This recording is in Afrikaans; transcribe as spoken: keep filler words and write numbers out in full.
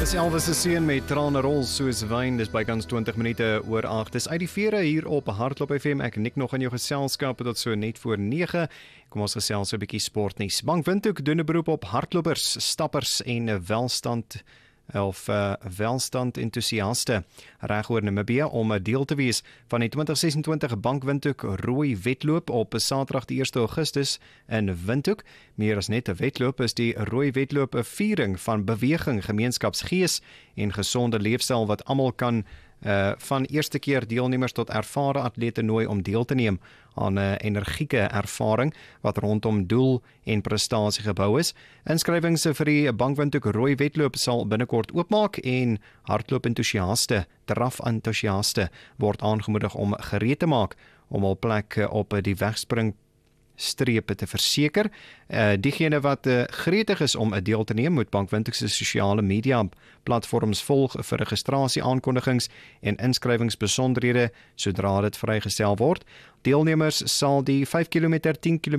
Dis Elvis se seun met trane rol soos wyn, dis bykans twintig minute oor agt. Dis uit die vere hier op Hardloop F M. Ek nik nog in jou geselskap tot so net voor nege. Kom ons gesels so 'n bietjie sportnuus. Bank Windhoek doen 'n beroep op hardlopers, stappers en welstand of uh, welstand entoesiaste reg oor Namibië om 'n deel te wees van die twintig sesentwintig Bank Windhoek rooi wedloop op Saterdag die eerste Augustus in Windhoek. Meer as net 'n wedloop is die rooi wedloop 'n viering van beweging, gemeenskapsgees en gesonde leefstyl wat almal kan Uh, van eerste keer deelnemers tot ervare atlete nooi om deel te neem aan 'n uh, energieke ervaring wat rondom doel en prestasie gebou is. Inskrywings vir die Bank Windhoek rooi wedloop sal binnekort oopmaak en hardloop entoesiaste, draf entoesiaste word aangemoedig om gereed te maak om hul plek op die wegspring strepe te verseker. Uh, diegene wat uh, gretig is om 'n deel te neem, moet Bank Windhoek se sosiale media platforms volg vir registrasie aankondigings en inskrywingsbesonderhede sodra dit vrygestel word. Deelnemers sal die vyf kilometer, tien kilometer